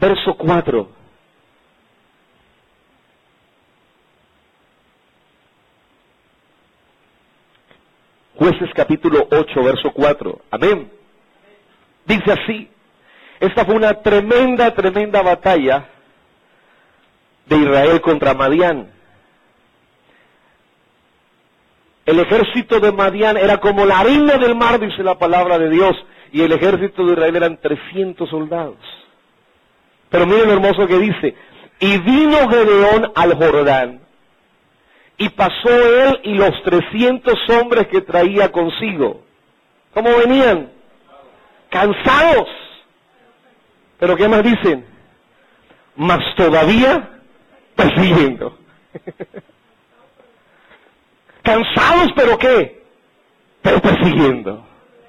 verso 4. Jueces capítulo 8, verso 4. Amén. Dice así. Esta fue una tremenda batalla de Israel contra Madián. El ejército de Madián era como la arena del mar, dice la palabra de Dios, y el ejército de Israel eran 300 soldados. Pero miren lo hermoso que dice, y vino Gedeón al Jordán, y pasó él y los 300 hombres que traía consigo. ¿Cómo venían? Cansados. Pero ¿qué más dicen? Mas todavía persiguiendo. Cansados, pero ¿qué? Pero persiguiendo.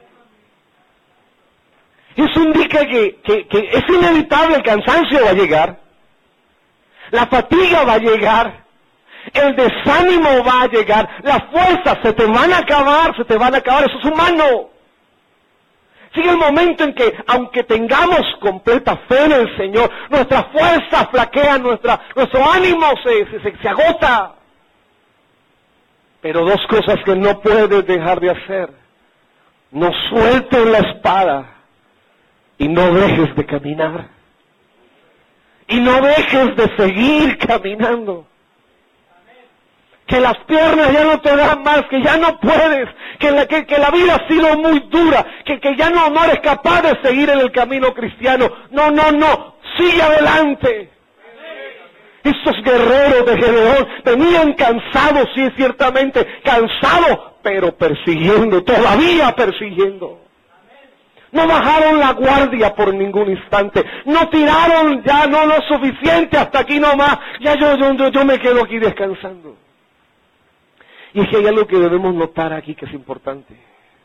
Eso indica que es inevitable, el cansancio va a llegar, la fatiga va a llegar, el desánimo va a llegar, las fuerzas se te van a acabar, eso es humano. Sigue el momento en que, aunque tengamos completa fe en el Señor, nuestras fuerzas flaquean, nuestro ánimo se agota. Pero dos cosas que no puedes dejar de hacer: no sueltes la espada y no dejes de caminar. Y no dejes de seguir caminando. Que las piernas ya no te dan más, que ya no puedes, que la vida ha sido muy dura, que ya no eres capaz de seguir en el camino cristiano. No, sigue adelante. Estos guerreros de Gedeón venían cansados, sí, ciertamente, cansados, pero persiguiendo, todavía persiguiendo. No bajaron la guardia por ningún instante, no tiraron ya, no lo suficiente, hasta aquí nomás, ya yo me quedo aquí descansando. Y es que hay algo que debemos notar aquí que es importante.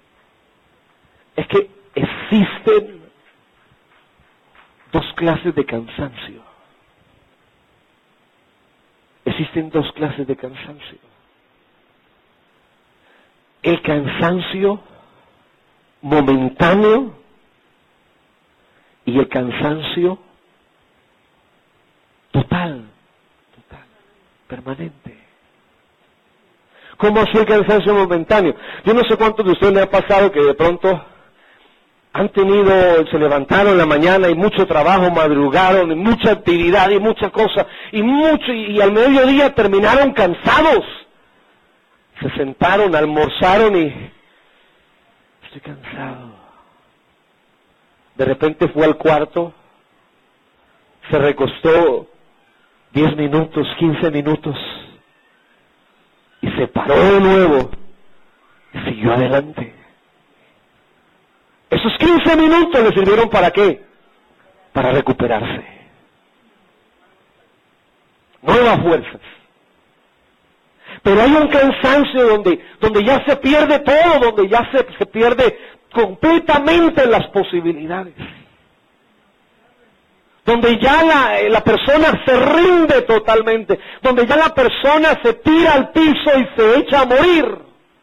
Es que existen dos clases de cansancio. Existen dos clases de cansancio. El cansancio momentáneo y el cansancio total, permanente. ¿Cómo así el cansancio momentáneo? Yo no sé cuántos de ustedes les ha pasado que de pronto se levantaron en la mañana y mucho trabajo, madrugaron, y mucha actividad y muchas cosas, y al mediodía terminaron cansados. Se sentaron, almorzaron y estoy cansado. De repente fue al cuarto, se recostó 10 minutos, 15 minutos, y se paró de nuevo y siguió adelante. Esos 15 minutos le sirvieron ¿para qué? Para recuperarse. Nuevas fuerzas. Pero hay un cansancio donde ya se pierde todo, donde ya se pierde completamente las posibilidades. Donde ya la persona se rinde totalmente, donde ya la persona se tira al piso y se echa a morir.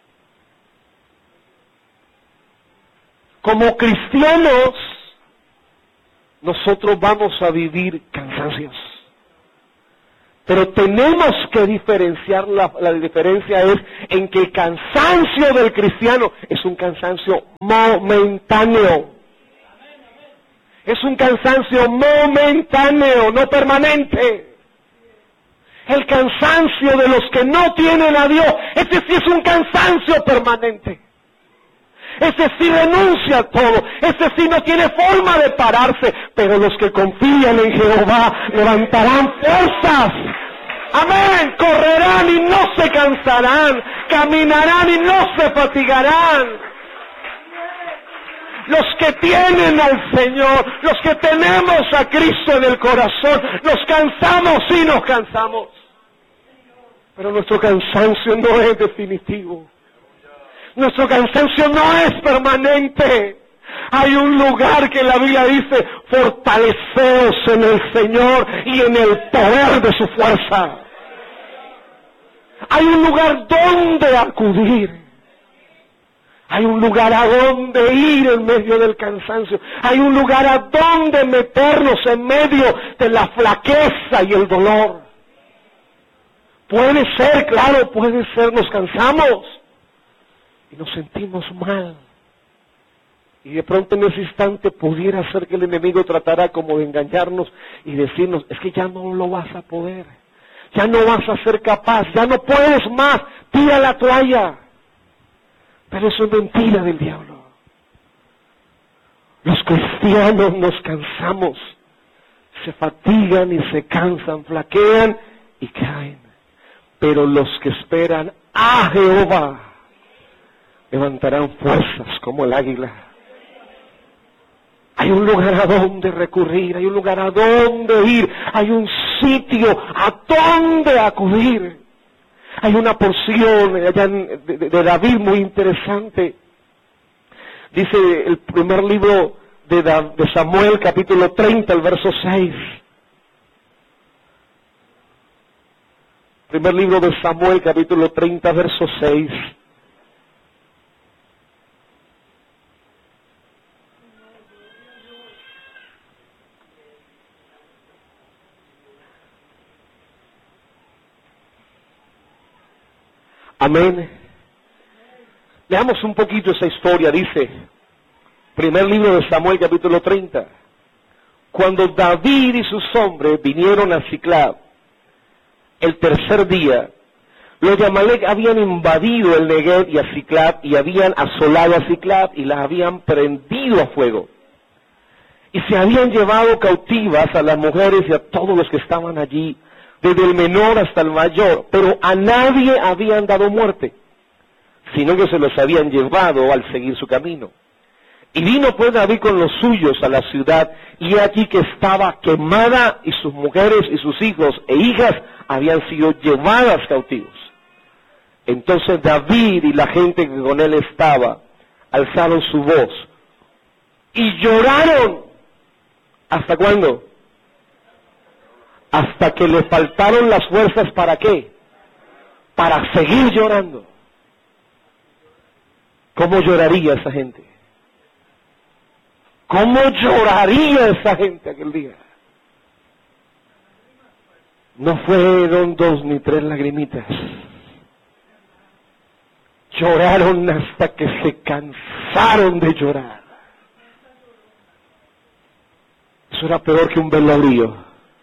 Como cristianos, nosotros vamos a vivir cansancios. Pero tenemos que diferenciar, la diferencia es en que el cansancio del cristiano es un cansancio momentáneo. Es un cansancio momentáneo, no permanente. El cansancio de los que no tienen a Dios, ese sí es un cansancio permanente. Ese sí renuncia a todo, ese sí no tiene forma de pararse, pero los que confían en Jehová levantarán fuerzas. Amén, correrán y no se cansarán, caminarán y no se fatigarán. Los que tienen al Señor, los que tenemos a Cristo en el corazón, nos cansamos, sí nos cansamos. Pero nuestro cansancio no es definitivo. Nuestro cansancio no es permanente. Hay un lugar que la Biblia dice, fortaleceos en el Señor y en el poder de su fuerza. Hay un lugar donde acudir. Hay un lugar a donde ir en medio del cansancio. Hay un lugar a donde meternos en medio de la flaqueza y el dolor. Puede ser, claro, puede ser, nos cansamos y nos sentimos mal. Y de pronto en ese instante pudiera ser que el enemigo tratara como de engañarnos y decirnos, es que ya no lo vas a poder, ya no vas a ser capaz, ya no puedes más, tira la toalla. Pero eso es mentira del diablo. Los cristianos nos cansamos, se fatigan y se cansan, flaquean y caen. Pero los que esperan a Jehová levantarán fuerzas como el águila. Hay un lugar a donde recurrir, hay un lugar a donde ir, hay un sitio a donde acudir. Hay una porción allá de David muy interesante. Dice el primer libro de Samuel, capítulo 30, el verso 6. Primer libro de Samuel, capítulo 30, verso 6. Amén. Leamos un poquito esa historia, dice, primer libro de Samuel, capítulo 30. Cuando David y sus hombres vinieron a Siclag, el tercer día, los de Amalec habían invadido el Negev y a Siclag, y habían asolado a Siclag, y las habían prendido a fuego. Y se habían llevado cautivas a las mujeres y a todos los que estaban allí, desde el menor hasta el mayor, pero a nadie habían dado muerte, sino que se los habían llevado al seguir su camino. Y vino pues David con los suyos a la ciudad, y aquí que estaba quemada, y sus mujeres y sus hijos e hijas habían sido llevadas cautivos. Entonces David y la gente que con él estaba, alzaron su voz, y lloraron. ¿Hasta cuándo? Hasta que le faltaron las fuerzas, ¿para qué? Para seguir llorando. ¿Cómo lloraría esa gente? ¿Cómo lloraría esa gente aquel día? No fueron 2 ni 3 lagrimitas. Lloraron hasta que se cansaron de llorar. Eso era peor que un velorio.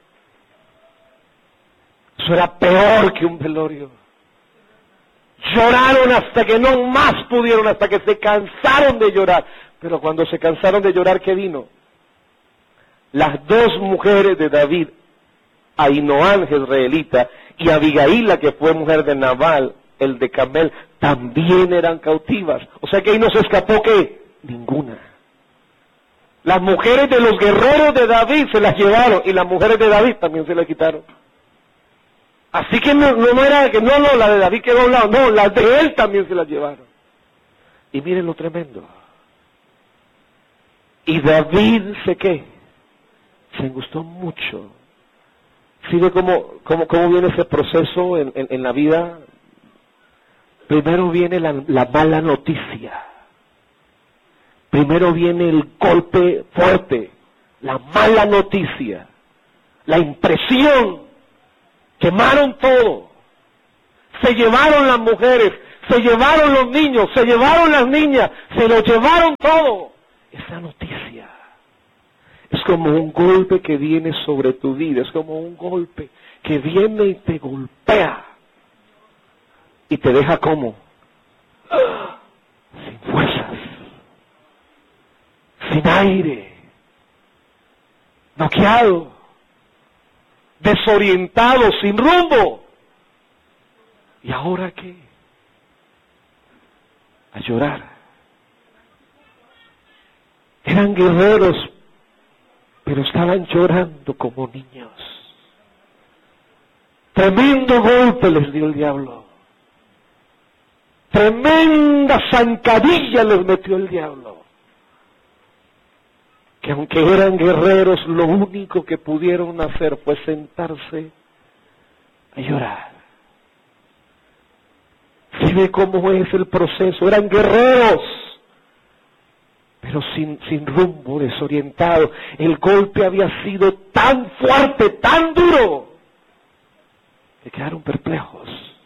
Eso era peor que un velorio. Lloraron hasta que no más pudieron, hasta que se cansaron de llorar. Pero cuando se cansaron de llorar, ¿qué vino? Las 2 mujeres de David, Ahinoam jezreelita y Abigail, la que fue mujer de Nabal, el de Carmel, también eran cautivas. O sea que ahí no se escapó, ¿qué? Ninguna. Las mujeres de los guerreros de David se las llevaron, y las mujeres de David también se las quitaron. Así que no era que no, la de David quedó a un lado, no, las de él también se las llevaron. Y miren lo tremendo. Y David ¿qué? Se angustió mucho. ¿Sí ve cómo viene ese proceso en la vida? Primero viene la mala noticia. Primero viene el golpe fuerte, la mala noticia, la impresión. Quemaron todo, se llevaron las mujeres, se llevaron los niños, se llevaron las niñas, se lo llevaron todo. Esa noticia es como un golpe que viene sobre tu vida, es como un golpe que viene y te golpea y te deja como sin fuerzas, sin aire, noqueado, desorientado, sin rumbo. ¿Y ahora qué? A llorar. Eran guerreros, pero estaban llorando como niños. Tremendo golpe les dio el diablo. Tremenda zancadilla les metió el diablo. Que aunque eran guerreros, lo único que pudieron hacer fue sentarse a llorar. Mire cómo es el proceso. Eran guerreros, pero sin rumbo, desorientados. El golpe había sido tan fuerte, tan duro, que quedaron perplejos.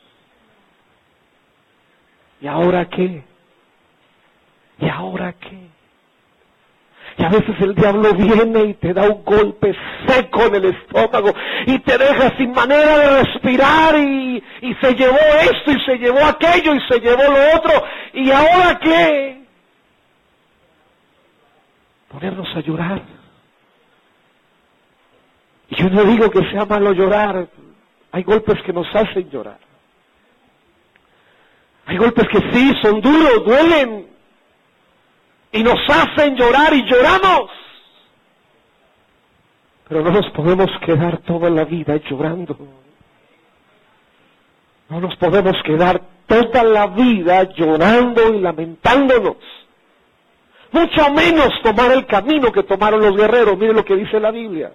¿Y ahora qué? ¿Y ahora qué? Y a veces el diablo viene y te da un golpe seco en el estómago y te deja sin manera de respirar y se llevó esto y se llevó aquello y se llevó lo otro. ¿Y ahora qué? Ponernos a llorar. Y yo no digo que sea malo llorar. Hay golpes que nos hacen llorar. Hay golpes que sí, son duros, duelen. Y nos hacen llorar y lloramos. Pero no nos podemos quedar toda la vida llorando. No nos podemos quedar toda la vida llorando y lamentándonos. Mucho menos tomar el camino que tomaron los guerreros. Mire lo que dice la Biblia.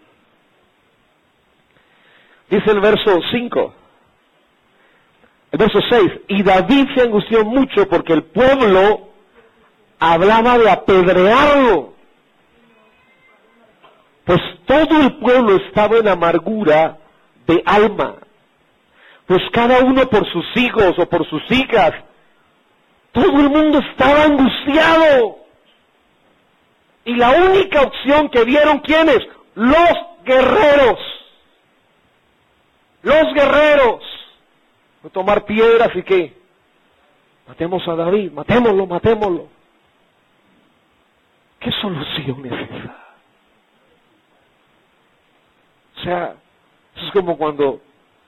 Dice el verso 5. El verso 6. Y David se angustió mucho porque el pueblo hablaba de apedrearlo, pues todo el pueblo estaba en amargura de alma, pues cada uno por sus hijos o por sus hijas, todo el mundo estaba angustiado, y la única opción que vieron, ¿quiénes? Los guerreros, no tomar piedras y qué, matemos a David, matémoslo. ¿Qué solución es esa? O sea, eso es como cuando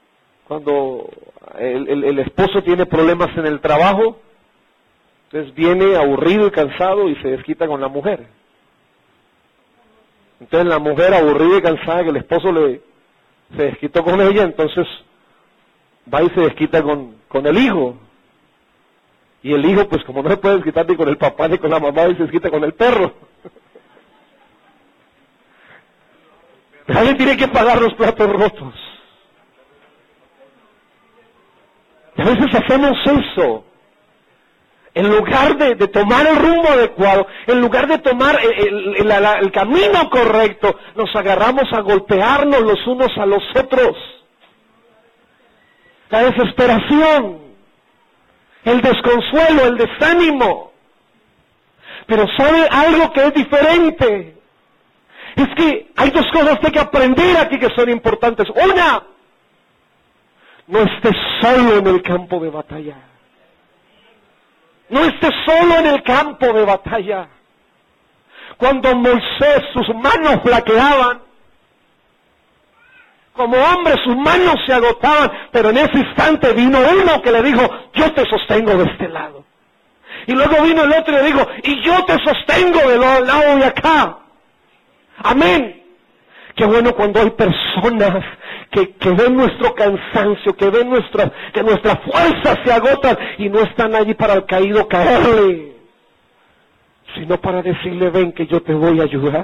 el esposo tiene problemas en el trabajo, entonces viene aburrido y cansado y se desquita con la mujer. Entonces la mujer aburrida y cansada que el esposo se desquitó con ella, entonces va y se desquita con el hijo. Y el hijo, pues como no se puede desquitar ni con el papá ni con la mamá, y se desquita con el perro. Pero alguien tiene que pagar los platos rotos. Y a veces hacemos eso. En lugar de tomar el rumbo adecuado, en lugar de tomar el camino correcto, nos agarramos a golpearnos los unos a los otros. La desesperación, el desconsuelo, el desánimo. Pero ¿sabe algo que es diferente? Es que hay dos cosas que hay que aprender aquí que son importantes. Una, no estés solo en el campo de batalla. No estés solo en el campo de batalla. Cuando Moisés, sus manos flaqueaban, como hombre sus manos se agotaban, pero en ese instante vino uno que le dijo, yo te sostengo de este lado. Y luego vino el otro y le dijo, y yo te sostengo del lado de acá. Amén. Qué bueno cuando hay personas que ven nuestro cansancio, que ven que nuestra fuerza se agotan y no están allí para el caído caerle, sino para decirle, ven que yo te voy a ayudar.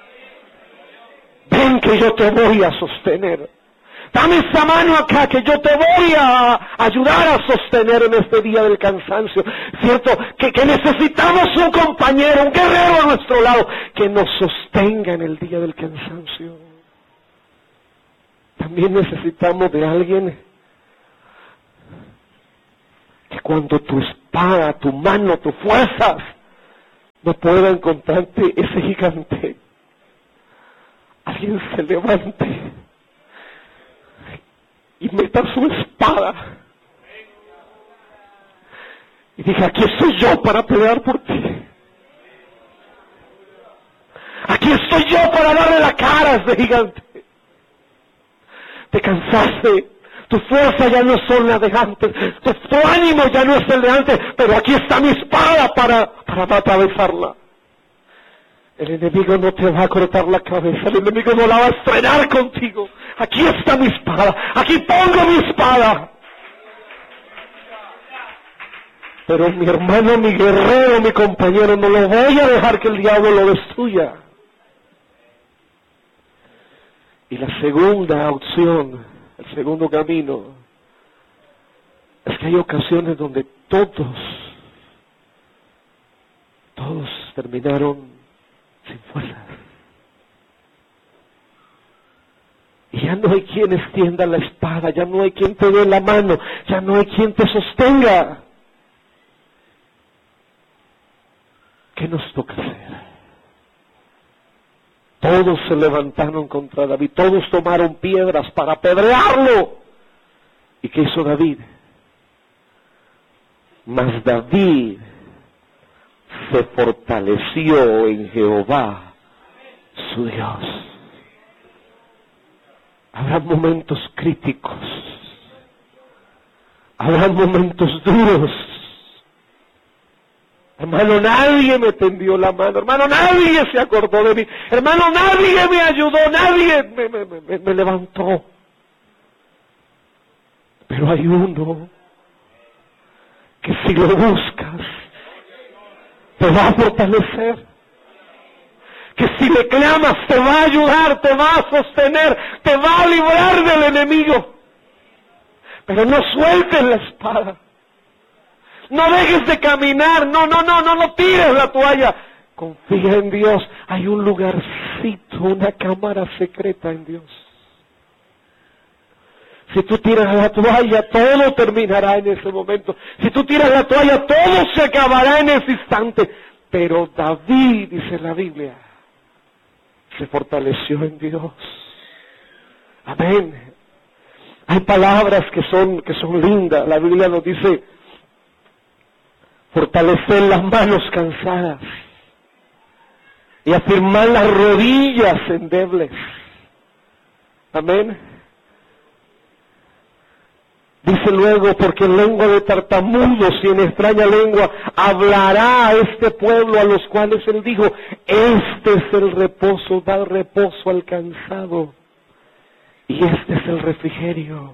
Ven que yo te voy a sostener. Dame esa mano acá que yo te voy a ayudar a sostener en este día del cansancio. Cierto, que necesitamos un compañero, un guerrero a nuestro lado, que nos sostenga en el día del cansancio. También necesitamos de alguien que cuando tu espada, tu mano, tus fuerzas no pueda encontrarte ese gigante, alguien se levante y meta su espada y diga, aquí estoy yo para pelear por ti. Aquí estoy yo para darle la cara a ese gigante. Te cansaste, tu fuerza ya no son las de antes, tu ánimo ya no es el de antes, pero aquí está mi espada para atravesarla. El enemigo no te va a cortar la cabeza, el enemigo no la va a estrenar contigo. Aquí está mi espada, aquí pongo mi espada. Pero mi hermano, mi guerrero, mi compañero, no lo voy a dejar que el diablo lo destruya. Y la segunda opción, el segundo camino, es que Porque hay ocasiones donde todos terminaron sin fuerzas. Y ya no hay quien extienda la espada, ya no hay quien te dé la mano, ya no hay quien te sostenga. ¿Qué nos toca hacer? Todos se levantaron contra David, todos tomaron piedras para apedrearlo. ¿Y qué hizo David? Mas David se fortaleció en Jehová, su Dios. Habrá momentos críticos, habrá momentos duros. Hermano, nadie me tendió la mano, hermano, nadie se acordó de mí, hermano, nadie me ayudó, nadie me levantó. Pero hay uno que si lo buscas, te va a fortalecer. Que si le clamas, te va a ayudar, te va a sostener, te va a librar del enemigo. Pero no sueltes la espada. No dejes de caminar, no tires la toalla. Confía en Dios. Hay un lugarcito, una cámara secreta en Dios. Si tú tiras la toalla, todo terminará en ese momento. Si tú tiras la toalla, todo se acabará en ese instante. Pero David, dice la Biblia, se fortaleció en Dios. Amén. Hay palabras que son lindas. La Biblia nos dice, fortalecer las manos cansadas y afirmar las rodillas endebles. Amén. Dice luego, porque en lengua de tartamudos y en extraña lengua hablará a este pueblo, a los cuales él dijo, este es el reposo, da reposo al cansado, y este es el refrigerio.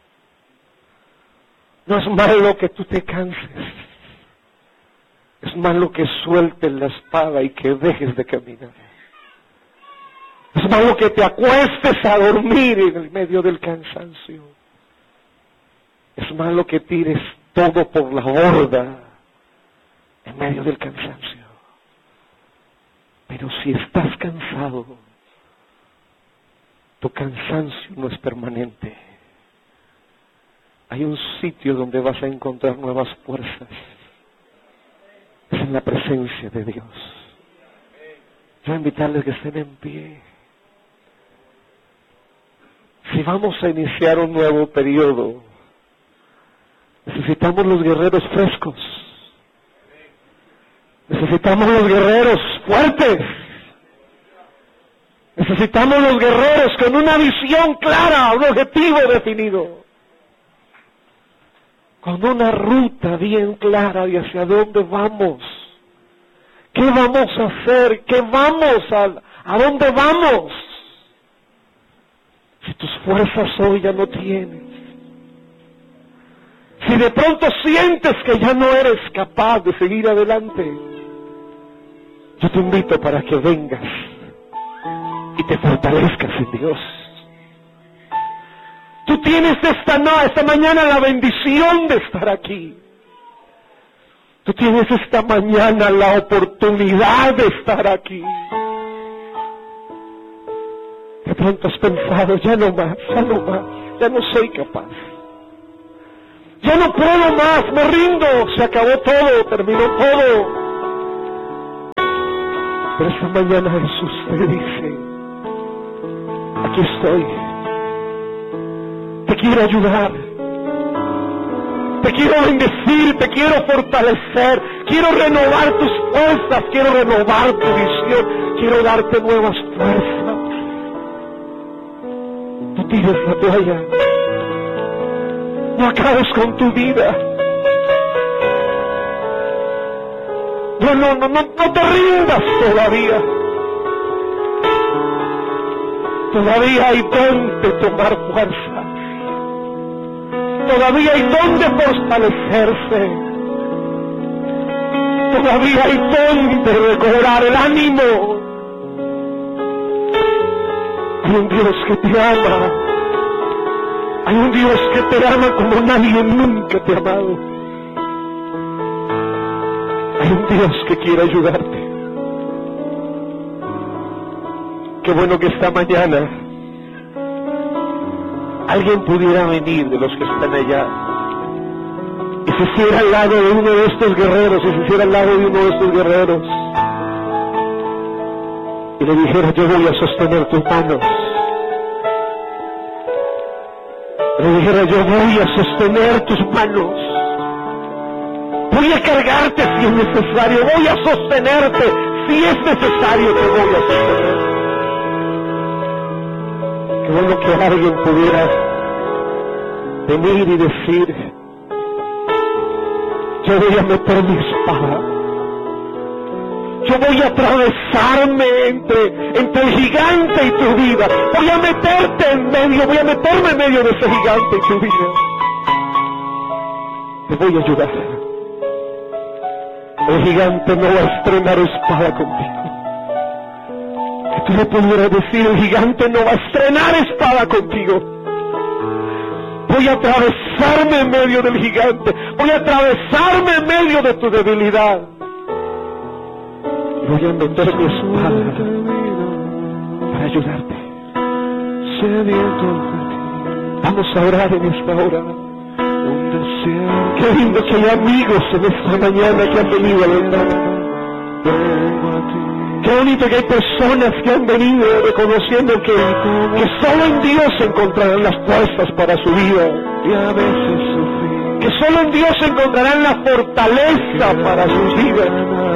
No es malo que tú te canses, es malo que sueltes la espada y que dejes de caminar. Es malo que te acuestes a dormir en el medio del cansancio. Es malo que tires todo por la borda en medio del cansancio. Pero si estás cansado, tu cansancio no es permanente. Hay un sitio donde vas a encontrar nuevas fuerzas. Es en la presencia de Dios. Yo voy a invitarles que estén en pie. Si vamos a iniciar un nuevo periodo, necesitamos los guerreros frescos. Necesitamos los guerreros fuertes. Necesitamos los guerreros con una visión clara, un objetivo definido. Con una ruta bien clara de hacia dónde vamos. ¿Qué vamos a hacer? ¿Qué vamos a dónde vamos? Si tus fuerzas hoy ya no tienes. Si de pronto sientes que ya no eres capaz de seguir adelante, yo te invito para que vengas y te fortalezcas en Dios. Tú tienes esta mañana la bendición de estar aquí. Tú tienes esta mañana la oportunidad de estar aquí. De pronto has pensado, ya no más, ya no soy capaz. Ya no puedo más, me rindo, se acabó todo, terminó todo. Pero esta mañana Jesús te dice, aquí estoy, te quiero ayudar, te quiero bendecir, te quiero fortalecer, quiero renovar tus fuerzas, quiero renovar tu visión, quiero darte nuevas fuerzas. Tú tires la toalla. No acabes con tu vida. No te rindas todavía. Todavía hay donde tomar fuerza. Todavía hay donde fortalecerse. Todavía hay donde recobrar el ánimo. Hay un Dios que te ama. Hay un Dios que te ama como nadie nunca te ha amado. Hay un Dios que quiere ayudarte. Qué bueno que esta mañana alguien pudiera venir de los que están allá y se hiciera al lado de uno de estos guerreros, y se hiciera al lado de uno de estos guerreros y le dijera: yo voy a sostener tus manos. Le dijera: yo voy a sostener tus manos. Voy a cargarte si es necesario. Voy a sostenerte si es necesario. Te voy a sostener. Qué bueno que alguien pudiera venir y decir: yo voy a meter mi espada. Yo voy a atravesarme entre el gigante y tu vida. Voy a meterte en medio, voy a meterme en medio de ese gigante y tu vida. Te voy a ayudar. El gigante no va a estrenar espada contigo. Que tú le pudieras decir: el gigante no va a estrenar espada contigo. Voy a atravesarme en medio del gigante. Voy a atravesarme en medio de tu debilidad. Voy a meter mi espada para ayudarte. Vamos a orar en esta hora. Qué lindo que hay amigos en esta mañana que han venido a alentar. Qué bonito que hay personas que han venido reconociendo que solo en Dios encontrarán las fuerzas para su vida. Que solo en Dios encontrarán la fortaleza para sus vidas.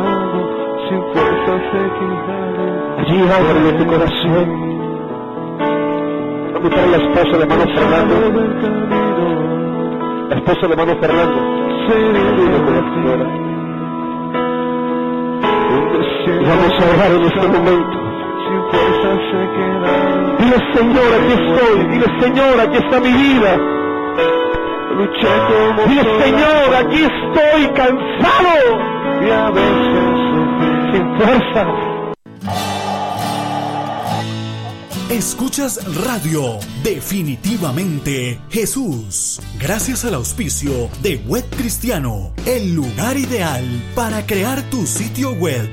Allí ábrele tu corazón. Vamos a la esposa de hermano Fernando. La esposa de hermano Fernando. Y vamos a orar en este momento. Dile: Señor, aquí estoy. Dile: Señor, aquí está mi vida. Dile: Señor, aquí estoy cansado y a veces sin fuerzas. Escuchas Radio Definitivamente Jesús, gracias al auspicio de Web Cristiano, el lugar ideal para crear tu sitio web.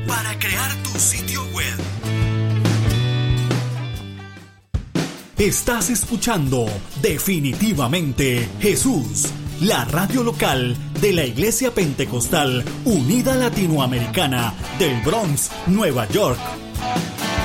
Estás escuchando Definitivamente Jesús, la radio local de la Iglesia Pentecostal Unida Latinoamericana del Bronx, Nueva York.